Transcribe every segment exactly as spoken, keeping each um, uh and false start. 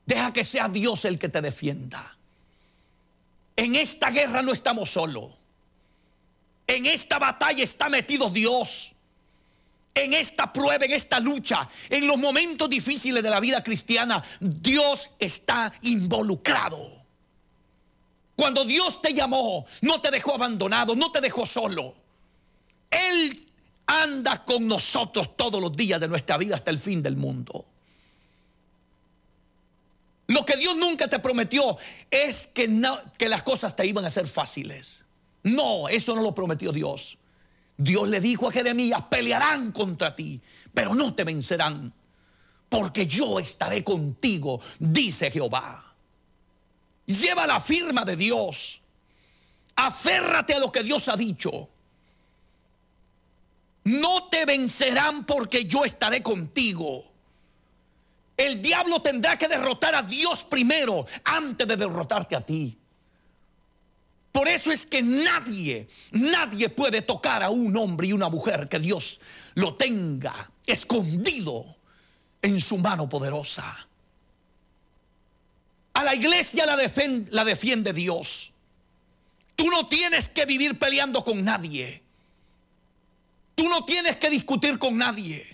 Deja que sea Dios el que te defienda. En esta guerra no estamos solos. En esta batalla está metido Dios. En esta prueba, en esta lucha, en los momentos difíciles de la vida cristiana, Dios está involucrado. Cuando Dios te llamó, no te dejó abandonado, no te dejó solo. Él anda con nosotros todos los días de nuestra vida hasta el fin del mundo. Lo que Dios nunca te prometió es que, no, que las cosas te iban a ser fáciles. No, eso no lo prometió Dios. Dios le dijo a Jeremías: pelearán contra ti, pero no te vencerán, porque yo estaré contigo, dice Jehová. Lleva la firma de Dios. Aférrate a lo que Dios ha dicho. No te vencerán porque yo estaré contigo. El diablo tendrá que derrotar a Dios primero antes de derrotarte a ti. Por eso es que nadie, nadie puede tocar a un hombre y una mujer que Dios lo tenga escondido en su mano poderosa. A la iglesia la defiende, la defiende Dios. Tú no tienes que vivir peleando con nadie. Tú no tienes que discutir con nadie.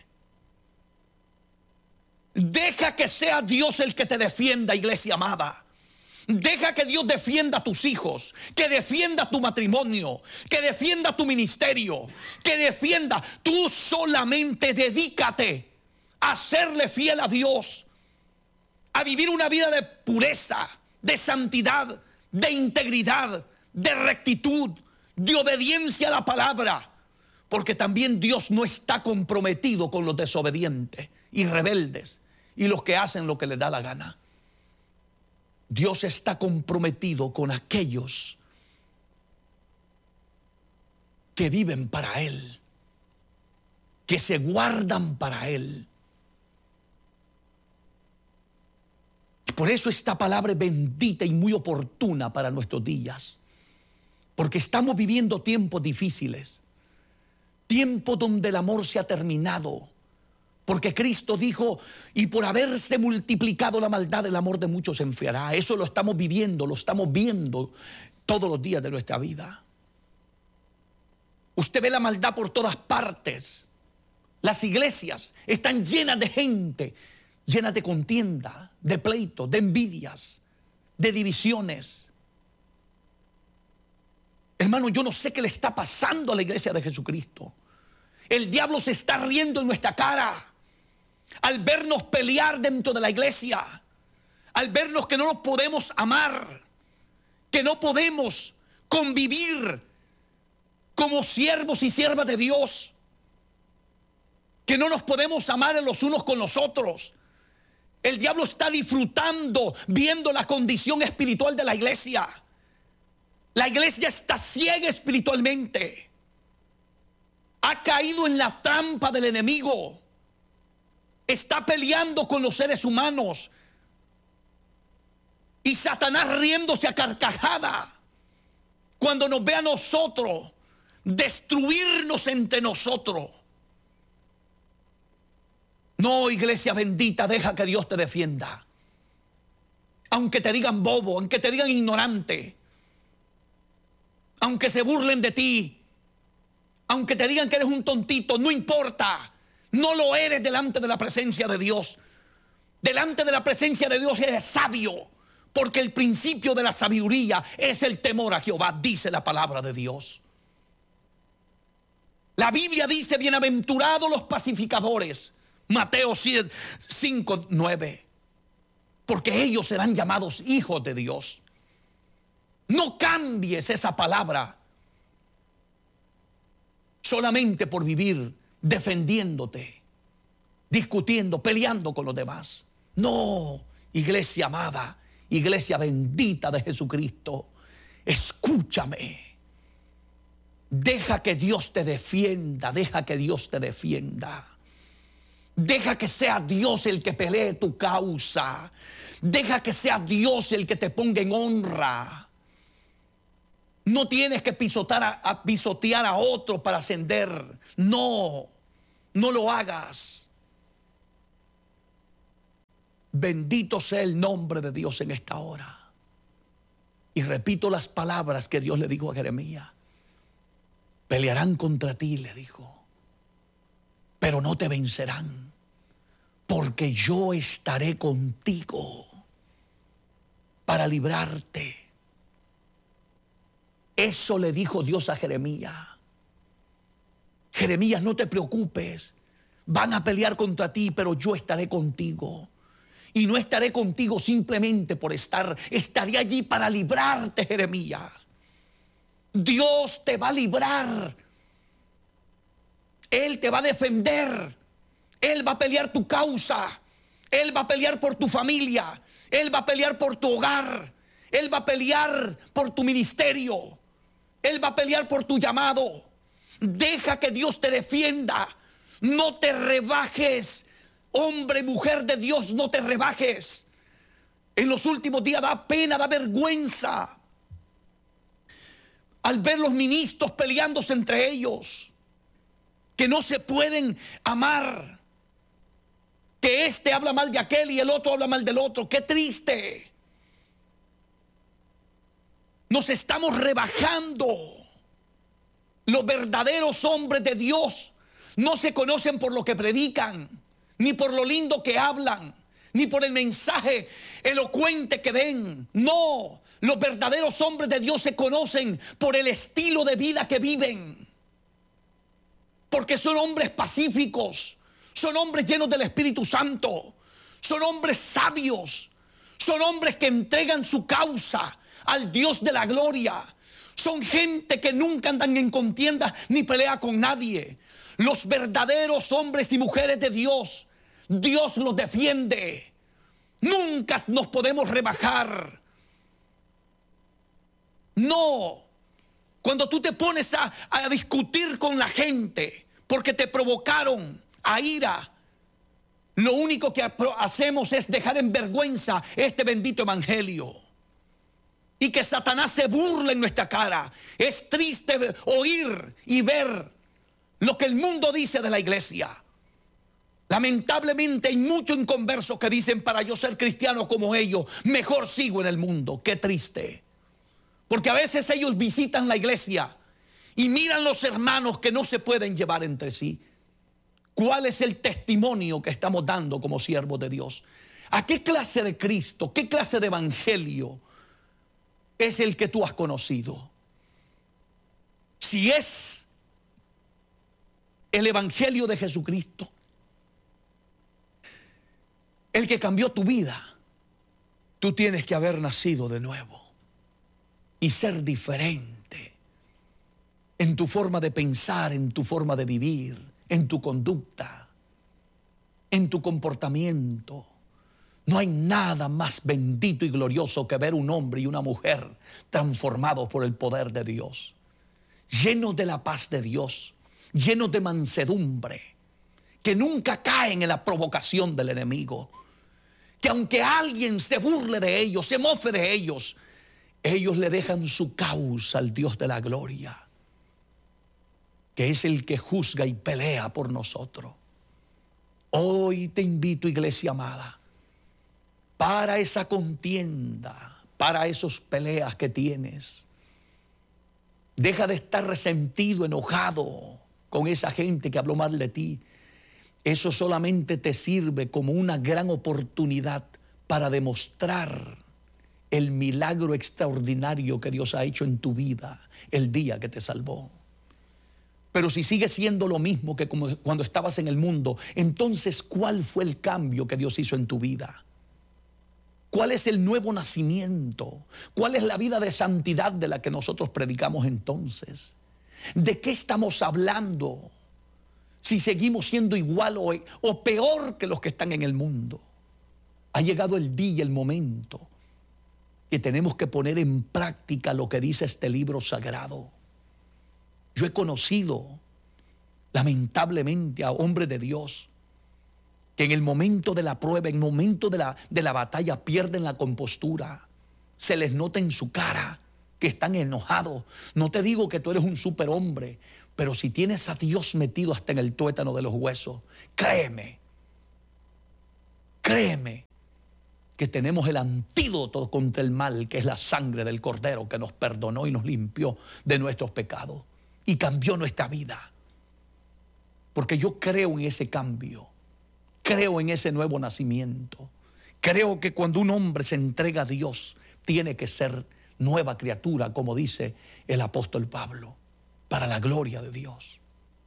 Deja que sea Dios el que te defienda, iglesia amada. Deja que Dios defienda a tus hijos, que defienda tu matrimonio, que defienda tu ministerio, que defienda. Tú solamente dedícate a serle fiel a Dios, a vivir una vida de pureza, de santidad, de integridad, de rectitud, de obediencia a la palabra. Porque también Dios no está comprometido con los desobedientes y rebeldes y los que hacen lo que les da la gana. Dios está comprometido con aquellos que viven para Él, que se guardan para Él. Por eso esta palabra es bendita y muy oportuna para nuestros días, porque estamos viviendo tiempos difíciles, tiempos donde el amor se ha terminado. Porque Cristo dijo: y por haberse multiplicado la maldad, el amor de muchos se enfriará. Eso lo estamos viviendo, lo estamos viendo todos los días de nuestra vida. Usted ve la maldad por todas partes. Las iglesias están llenas de gente, llenas de contienda, de pleitos, de envidias, de divisiones. Hermano, yo no sé qué le está pasando a la iglesia de Jesucristo. El diablo se está riendo en nuestra cara al vernos pelear dentro de la iglesia, al vernos que no nos podemos amar, que no podemos convivir como siervos y siervas de Dios, que no nos podemos amar los unos con los otros. El diablo está disfrutando viendo la condición espiritual de la iglesia. La iglesia está ciega espiritualmente. Ha caído en la trampa del enemigo. Está peleando con los seres humanos. Y Satanás riéndose a carcajada cuando nos ve a nosotros destruirnos entre nosotros. No, iglesia bendita, deja que Dios te defienda. Aunque te digan bobo, aunque te digan ignorante, aunque se burlen de ti, aunque te digan que eres un tontito, no importa. No lo eres delante de la presencia de Dios. Delante de la presencia de Dios eres sabio, porque el principio de la sabiduría es el temor a Jehová, dice la palabra de Dios. La Biblia dice: bienaventurados los pacificadores, Mateo cinco, nueve, porque ellos serán llamados hijos de Dios. No cambies esa palabra solamente por vivir defendiéndote, discutiendo, peleando con los demás. No, iglesia amada, iglesia bendita de Jesucristo, escúchame. Deja que Dios te defienda, deja que Dios te defienda. Deja que sea Dios el que pelee tu causa. Deja que sea Dios el que te ponga en honra. No tienes que pisotear a, a pisotear a otro para ascender. No, no lo hagas. Bendito sea el nombre de Dios en esta hora. Y repito las palabras que Dios le dijo a Jeremías. Pelearán contra ti, le dijo, pero no te vencerán, porque yo estaré contigo para librarte. Eso le dijo Dios a Jeremías. Jeremías, no te preocupes, van a pelear contra ti, pero yo estaré contigo. Y no estaré contigo simplemente por estar, estaré allí para librarte, Jeremías. Dios te va a librar. Él te va a defender. Él va a pelear tu causa. Él va a pelear por tu familia. Él va a pelear por tu hogar. Él va a pelear por tu ministerio. Él va a pelear por tu llamado. Deja que Dios te defienda. No te rebajes. Hombre, mujer de Dios, no te rebajes. En los últimos días da pena, da vergüenza al ver los ministros peleándose entre ellos, que no se pueden amar, que este habla mal de aquel y el otro habla mal del otro. ¡Qué triste! Nos estamos rebajando. Los verdaderos hombres de Dios no se conocen por lo que predican, ni por lo lindo que hablan, ni por el mensaje elocuente que den. No, los verdaderos hombres de Dios se conocen por el estilo de vida que viven. Porque son hombres pacíficos, son hombres llenos del Espíritu Santo, son hombres sabios, son hombres que entregan su causa al Dios de la gloria. Son gente que nunca andan en contienda ni pelea con nadie. Los verdaderos hombres y mujeres de Dios, Dios los defiende. Nunca nos podemos rebajar. No. Cuando tú te pones a, a discutir con la gente porque te provocaron a ira, lo único que hacemos es dejar en vergüenza este bendito evangelio. Y que Satanás se burle en nuestra cara. Es triste oír y ver lo que el mundo dice de la iglesia. Lamentablemente hay muchos inconversos que dicen: para yo ser cristiano como ellos, mejor sigo en el mundo. Qué triste. Porque a veces ellos visitan la iglesia y miran los hermanos que no se pueden llevar entre sí. ¿Cuál es el testimonio que estamos dando como siervos de Dios? ¿A qué clase de Cristo, qué clase de evangelio es el que tú has conocido? Si es el evangelio de Jesucristo, el que cambió tu vida, tú tienes que haber nacido de nuevo y ser diferente en tu forma de pensar, en tu forma de vivir, en tu conducta, en tu comportamiento. No hay nada más bendito y glorioso que ver un hombre y una mujer transformados por el poder de Dios, llenos de la paz de Dios, llenos de mansedumbre, que nunca caen en la provocación del enemigo, que aunque alguien se burle de ellos, se mofe de ellos, ellos le dejan su causa al Dios de la gloria, que es el que juzga y pelea por nosotros. Hoy te invito, iglesia amada, para esa contienda, para esas peleas que tienes. Deja de estar resentido, enojado con esa gente que habló mal de ti. Eso solamente te sirve como una gran oportunidad para demostrar el milagro extraordinario que Dios ha hecho en tu vida el día que te salvó. Pero si sigues siendo lo mismo que como cuando estabas en el mundo, entonces ¿cuál fue el cambio que Dios hizo en tu vida? ¿Cuál es el nuevo nacimiento? ¿Cuál es la vida de santidad de la que nosotros predicamos entonces? ¿De qué estamos hablando si seguimos siendo igual o, o peor que los que están en el mundo? Ha llegado el día, el momento que tenemos que poner en práctica lo que dice este libro sagrado. Yo he conocido, lamentablemente, a hombres de Dios que en el momento de la prueba, en el momento de la, de la batalla, pierden la compostura. Se les nota en su cara que están enojados. No te digo que tú eres un superhombre, pero si tienes a Dios metido hasta en el tuétano de los huesos, créeme, créeme, que tenemos el antídoto contra el mal, que es la sangre del Cordero que nos perdonó y nos limpió de nuestros pecados y cambió nuestra vida. Porque yo creo en ese cambio, creo en ese nuevo nacimiento. Creo que cuando un hombre se entrega a Dios, tiene que ser nueva criatura, como dice el apóstol Pablo, para la gloria de Dios.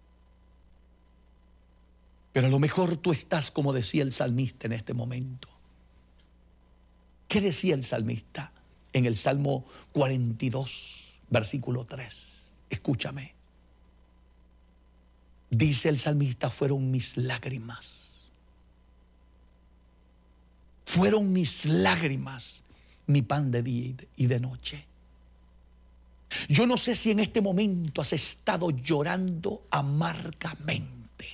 Pero a lo mejor tú estás como decía el salmista en este momento. ¿Qué decía el salmista en el Salmo cuarenta y dos, versículo tres? Escúchame. Dice el salmista: fueron mis lágrimas. Fueron mis lágrimas mi pan de día y de noche. Yo no sé si en este momento has estado llorando amargamente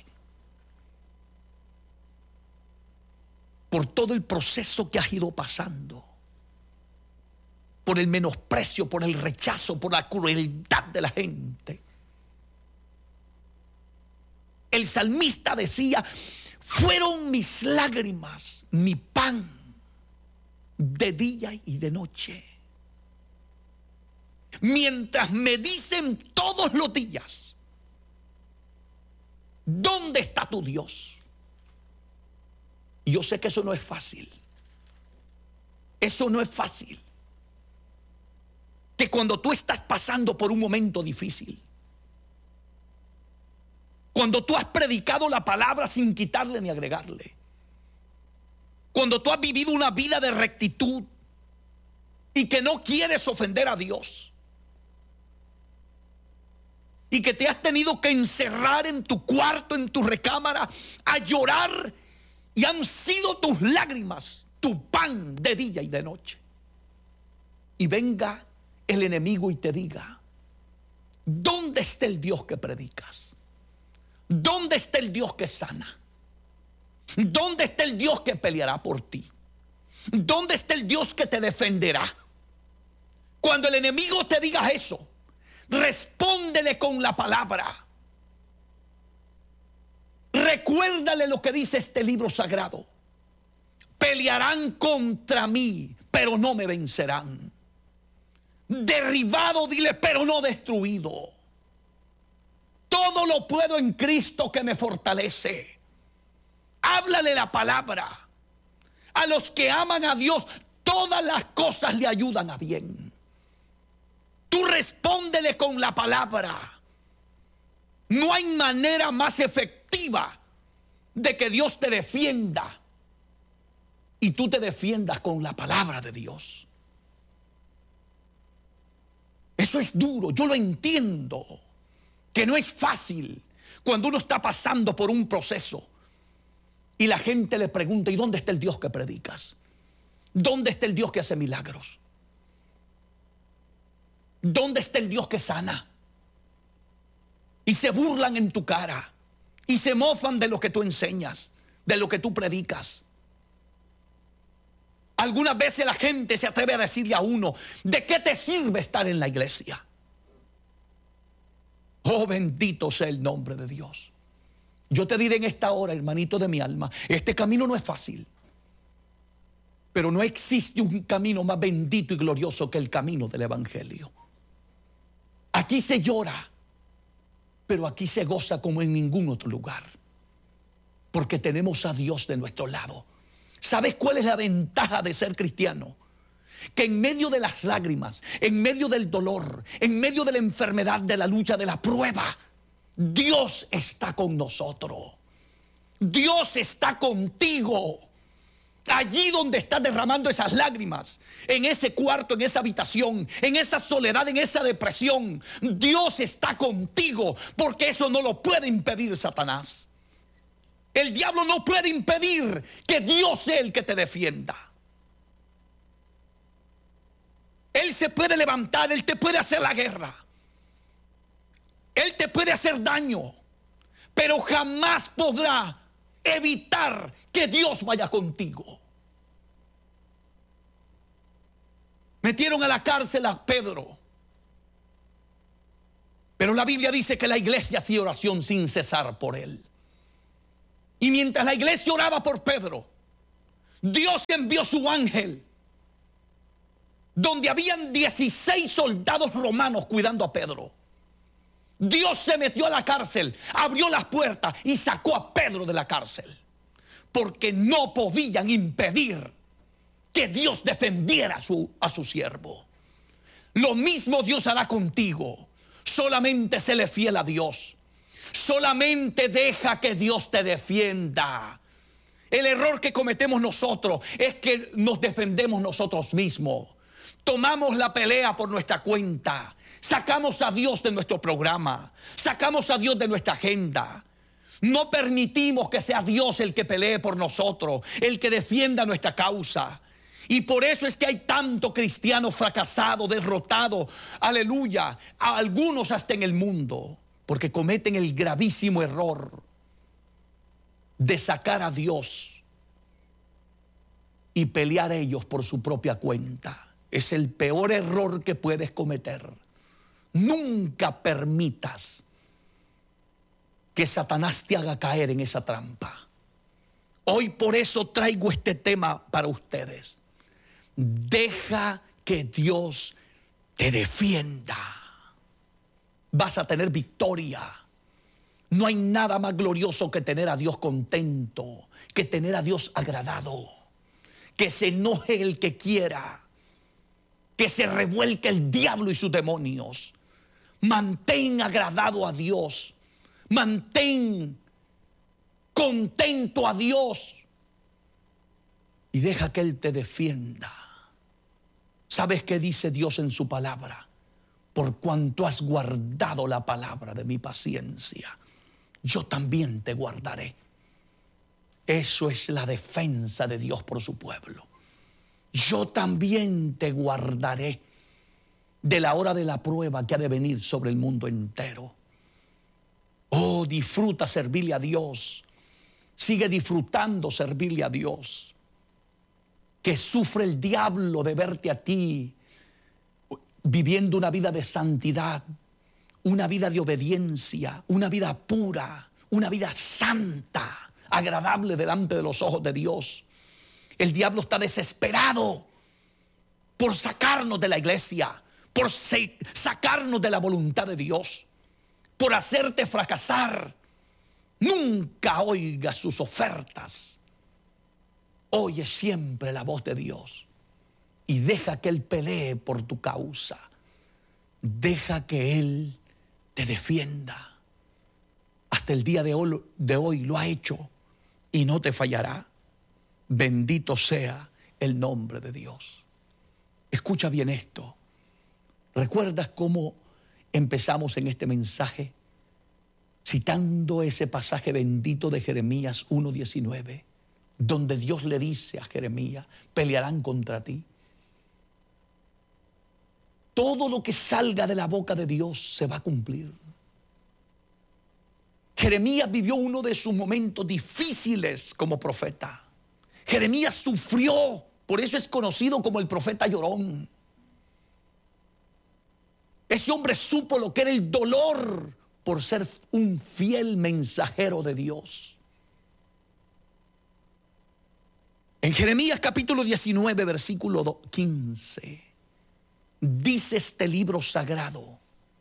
por todo el proceso que has ido pasando, por el menosprecio, por el rechazo, por la crueldad de la gente. El salmista decía: fueron mis lágrimas mi pan de día y de noche. Mientras me dicen todos los días: ¿dónde está tu Dios? Y yo sé que eso no es fácil. Eso no es fácil. Que cuando tú estás pasando por un momento difícil, cuando tú has predicado la palabra sin quitarle ni agregarle, cuando tú has vivido una vida de rectitud y que no quieres ofender a Dios, y que te has tenido que encerrar en tu cuarto, en tu recámara, a llorar, y han sido tus lágrimas tu pan de día y de noche, y venga el enemigo y te diga: ¿dónde está el Dios que predicas? ¿Dónde está el Dios que sana? ¿Dónde está el Dios que peleará por ti? ¿Dónde está el Dios que te defenderá? Cuando el enemigo te diga eso, respóndele con la palabra. Recuérdale lo que dice este libro sagrado: pelearán contra mí, pero no me vencerán. Derribado, dile, pero no destruido. Todo lo puedo en Cristo que me fortalece. Háblale la palabra. A los que aman a Dios, todas las cosas le ayudan a bien. Tú respóndele con la palabra. No hay manera más efectiva de que Dios te defienda y tú te defiendas con la palabra de Dios. Eso es duro, yo lo entiendo, que no es fácil cuando uno está pasando por un proceso y la gente le pregunta: ¿y dónde está el Dios que predicas? ¿Dónde está el Dios que hace milagros? ¿Dónde está el Dios que sana? Y se burlan en tu cara y se mofan de lo que tú enseñas, de lo que tú predicas. Algunas veces la gente se atreve a decirle a uno: ¿de qué te sirve estar en la iglesia? Oh, bendito sea el nombre de Dios. Yo te diré en esta hora, hermanito de mi alma, este camino no es fácil, pero no existe un camino más bendito y glorioso que el camino del evangelio. Aquí se llora, pero aquí se goza como en ningún otro lugar, porque tenemos a Dios de nuestro lado. ¿Sabes cuál es la ventaja de ser cristiano? Que en medio de las lágrimas, en medio del dolor, en medio de la enfermedad, de la lucha, de la prueba, Dios está con nosotros. Dios está contigo. Allí donde estás derramando esas lágrimas, en ese cuarto, en esa habitación, en esa soledad, en esa depresión, Dios está contigo, porque eso no lo puede impedir Satanás. El diablo no puede impedir que Dios sea el que te defienda. Él se puede levantar, él te puede hacer la guerra, él te puede hacer daño, pero jamás podrá evitar que Dios vaya contigo. Metieron a la cárcel a Pedro, pero la Biblia dice que la iglesia hacía oración sin cesar por él. Y mientras la iglesia oraba por Pedro, Dios envió su ángel, donde habían dieciséis soldados romanos cuidando a Pedro. Dios se metió a la cárcel, abrió las puertas y sacó a Pedro de la cárcel, porque no podían impedir que Dios defendiera a su, a su siervo. Lo mismo Dios hará contigo. Solamente séle fiel a Dios. Solamente deja que Dios te defienda. El error que cometemos nosotros es que nos defendemos nosotros mismos. Tomamos la pelea por nuestra cuenta. Sacamos a Dios de nuestro programa. Sacamos a Dios de nuestra agenda. No permitimos que sea Dios el que pelee por nosotros, el que defienda nuestra causa. Y por eso es que hay tanto cristiano fracasado, derrotado, aleluya, a algunos hasta en el mundo, porque cometen el gravísimo error de sacar a Dios y pelear ellos por su propia cuenta. Es el peor error que puedes cometer. Nunca permitas que Satanás te haga caer en esa trampa. Hoy por eso traigo este tema para ustedes. Deja que Dios te defienda. Vas a tener victoria. No hay nada más glorioso que tener a Dios contento, que tener a Dios agradado. Que se enoje el que quiera, que se revuelque el diablo y sus demonios. Mantén agradado a Dios. Mantén contento a Dios. Y deja que Él te defienda. ¿Sabes qué dice Dios en su palabra? Por cuanto has guardado la palabra de mi paciencia, yo también te guardaré. Eso es la defensa de Dios por su pueblo. Yo también te guardaré de la hora de la prueba que ha de venir sobre el mundo entero. Oh, disfruta servirle a Dios. Sigue disfrutando servirle a Dios. Que sufre el diablo de verte a ti viviendo una vida de santidad, una vida de obediencia, una vida pura, una vida santa, agradable delante de los ojos de Dios. El diablo está desesperado por sacarnos de la iglesia, por sacarnos de la voluntad de Dios, por hacerte fracasar. Nunca oigas sus ofertas. Oye siempre la voz de Dios y deja que Él pelee por tu causa. Deja que Él te defienda. Hasta el día de hoy, de hoy lo ha hecho y no te fallará. Bendito sea el nombre de Dios. Escucha bien esto. ¿Recuerdas cómo empezamos en este mensaje? Citando ese pasaje bendito de Jeremías uno diecinueve, donde Dios le dice a Jeremías: pelearán contra ti. Todo lo que salga de la boca de Dios se va a cumplir. Jeremías vivió uno de sus momentos difíciles como profeta. Jeremías sufrió, por eso es conocido como el profeta llorón. Ese hombre supo lo que era el dolor por ser un fiel mensajero de Dios. En Jeremías capítulo diecinueve, versículo quince, dice este libro sagrado: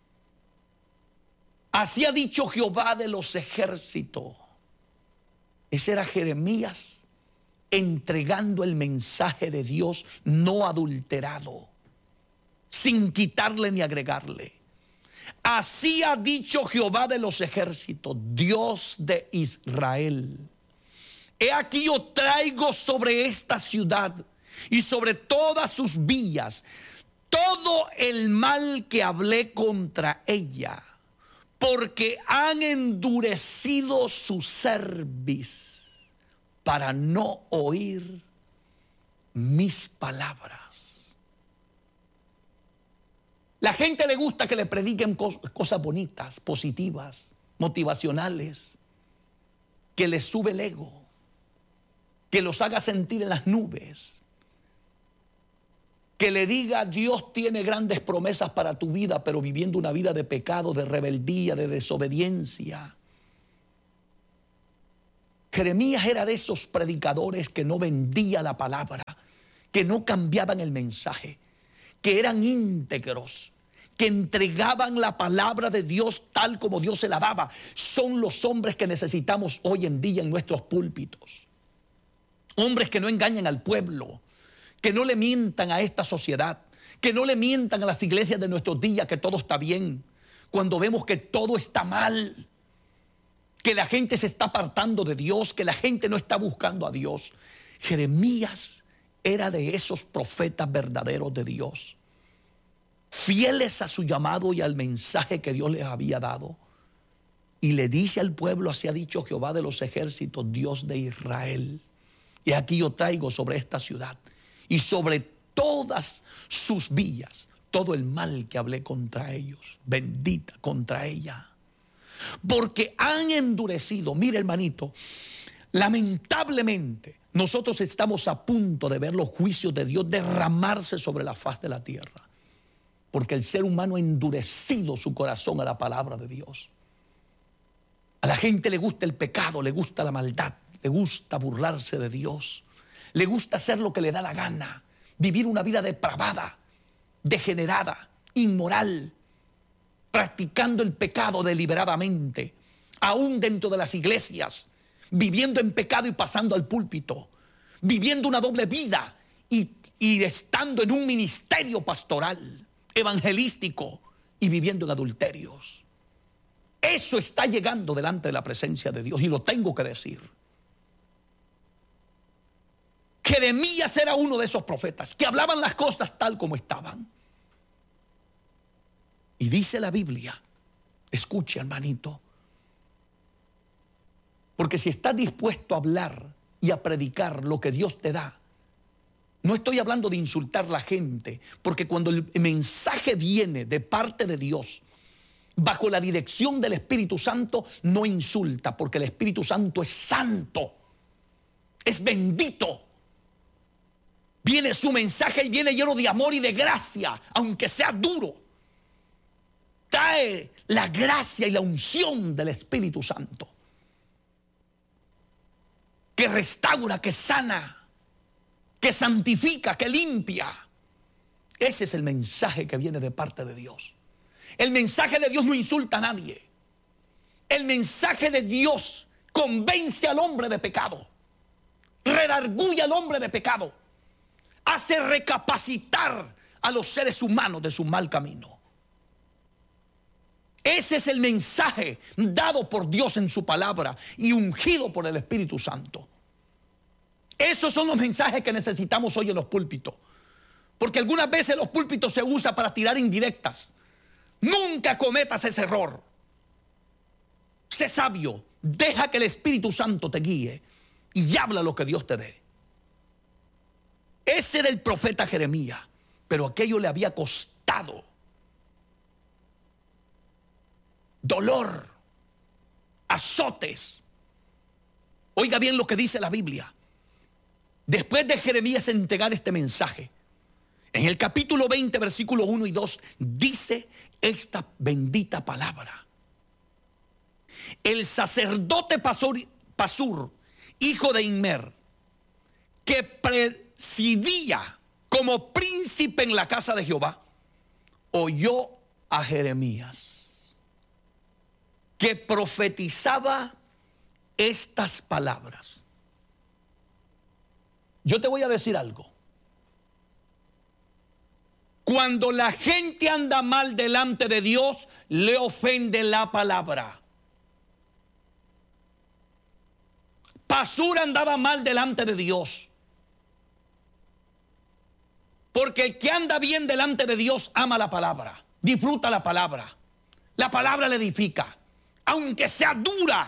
así ha dicho Jehová de los ejércitos. Ese era Jeremías entregando el mensaje de Dios no adulterado, sin quitarle ni agregarle. Así ha dicho Jehová de los ejércitos, Dios de Israel: he aquí yo traigo sobre esta ciudad y sobre todas sus villas todo el mal que hablé contra ella, porque han endurecido su cerviz para no oír mis palabras. La gente le gusta que le prediquen cos- cosas bonitas, positivas, motivacionales, que les sube el ego, que los haga sentir en las nubes, que le diga: Dios tiene grandes promesas para tu vida, pero viviendo una vida de pecado, de rebeldía, de desobediencia. Jeremías era de esos predicadores que no vendía la palabra, que no cambiaban el mensaje, que eran íntegros, que entregaban la palabra de Dios tal como Dios se la daba. Son los hombres que necesitamos hoy en día en nuestros púlpitos. Hombres que no engañan al pueblo, que no le mientan a esta sociedad, que no le mientan a las iglesias de nuestros días que todo está bien, cuando vemos que todo está mal, que la gente se está apartando de Dios, que la gente no está buscando a Dios. Jeremías era de esos profetas verdaderos de Dios, fieles a su llamado y al mensaje que Dios les había dado. Y le dice al pueblo: así ha dicho Jehová de los ejércitos, Dios de Israel. Y aquí yo traigo sobre esta ciudad y sobre todas sus villas todo el mal que hablé contra ellos, bendita contra ella. Porque han endurecido. Mire, hermanito, lamentablemente nosotros estamos a punto de ver los juicios de Dios derramarse sobre la faz de la tierra, porque el ser humano ha endurecido su corazón a la palabra de Dios. A la gente le gusta el pecado, le gusta la maldad, le gusta burlarse de Dios, le gusta hacer lo que le da la gana, vivir una vida depravada, degenerada, inmoral, practicando el pecado deliberadamente, aún dentro de las iglesias, viviendo en pecado y pasando al púlpito, viviendo una doble vida y, y estando en un ministerio pastoral, evangelístico y viviendo en adulterios. Eso está llegando delante de la presencia de Dios y lo tengo que decir. Jeremías era uno de esos profetas que hablaban las cosas tal como estaban. Y dice la Biblia, escuche, hermanito, porque si estás dispuesto a hablar y a predicar lo que Dios te da, no estoy hablando de insultar a la gente, porque cuando el mensaje viene de parte de Dios, bajo la dirección del Espíritu Santo, no insulta, porque el Espíritu Santo es santo, es bendito. Viene su mensaje y viene lleno de amor y de gracia, aunque sea duro. Trae la gracia y la unción del Espíritu Santo, que restaura, que sana, que santifica, que limpia. Ese es el mensaje que viene de parte de Dios. El mensaje de Dios no insulta a nadie. El mensaje de Dios convence al hombre de pecado, redarguye al hombre de pecado, hace recapacitar a los seres humanos de su mal camino. Ese es el mensaje dado por Dios en su palabra y ungido por el Espíritu Santo. Esos son los mensajes que necesitamos hoy en los púlpitos, porque algunas veces los púlpitos se usan para tirar indirectas. Nunca cometas ese error. Sé sabio, deja que el Espíritu Santo te guíe y habla lo que Dios te dé. Ese era el profeta Jeremías, pero aquello le había costado dolor, azotes. Oiga bien lo que dice la Biblia. Después de Jeremías entregar este mensaje, en el capítulo veinte, versículos uno y dos, dice esta bendita palabra: el sacerdote Pasur, Pasur, hijo de Immer, que presidía como príncipe en la casa de Jehová, oyó a Jeremías, que profetizaba estas palabras. Yo te voy a decir algo. Cuando la gente anda mal delante de Dios, le ofende la palabra. Pasur andaba mal delante de Dios, porque el que anda bien delante de Dios ama la palabra, disfruta la palabra. La palabra le edifica, aunque sea dura.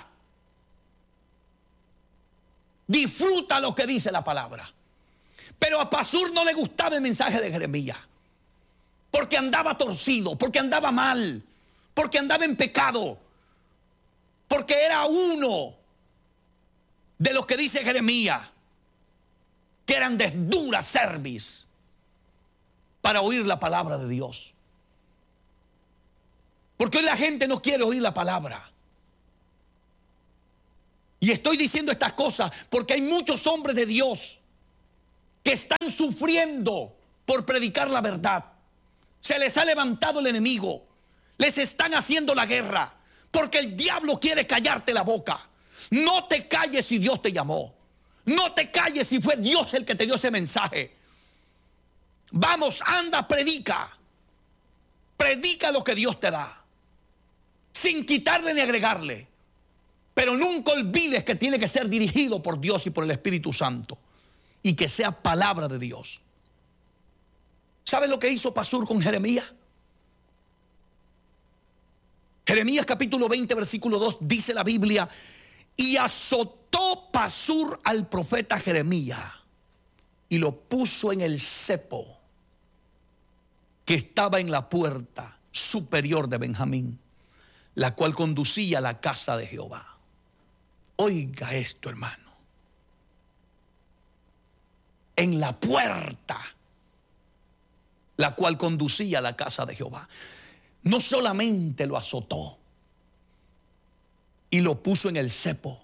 Disfruta lo que dice la palabra. Pero a Pasur no le gustaba el mensaje de Jeremías, porque andaba torcido, porque andaba mal, porque andaba en pecado, porque era uno de los que dice Jeremías, que eran de dura cerviz para oír la palabra de Dios. Porque hoy la gente no quiere oír la palabra. Y estoy diciendo estas cosas porque hay muchos hombres de Dios que están sufriendo por predicar la verdad. Se les ha levantado el enemigo. Les están haciendo la guerra porque el diablo quiere callarte la boca. No te calles si Dios te llamó. No te calles si fue Dios el que te dio ese mensaje. Vamos, anda, predica. Predica lo que Dios te da, sin quitarle ni agregarle. Pero nunca olvides que tiene que ser dirigido por Dios y por el Espíritu Santo, y que sea palabra de Dios. ¿Sabes lo que hizo Pasur con Jeremías? Jeremías capítulo veinte versículo dos dice la Biblia: y azotó Pasur al profeta Jeremías y lo puso en el cepo que estaba en la puerta superior de Benjamín, la cual conducía a la casa de Jehová. Oiga esto, hermano. En la puerta, la cual conducía a la casa de Jehová. No solamente lo azotó y lo puso en el cepo,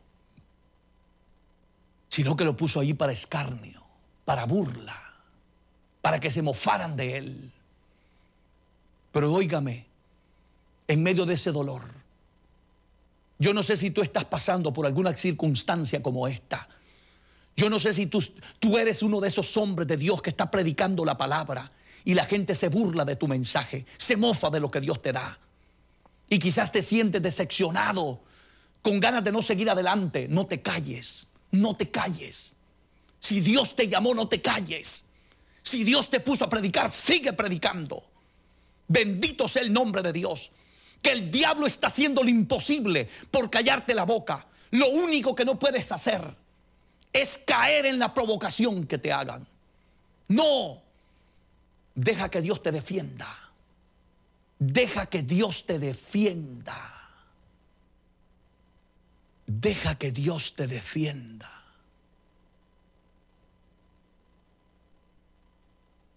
sino que lo puso allí para escarnio, para burla, para que se mofaran de él. Pero óigame, en medio de ese dolor, yo no sé si tú estás pasando por alguna circunstancia como esta. Yo no sé si tú, tú eres uno de esos hombres de Dios que está predicando la palabra y la gente se burla de tu mensaje, se mofa de lo que Dios te da. Y quizás te sientes decepcionado, con ganas de no seguir adelante. No te calles, no te calles. Si Dios te llamó, no te calles. Si Dios te puso a predicar, sigue predicando. Bendito sea el nombre de Dios. Que el diablo está haciendo lo imposible por callarte la boca. Lo único que no puedes hacer es caer en la provocación que te hagan. No, deja que Dios te defienda. Deja que Dios te defienda. Deja que Dios te defienda.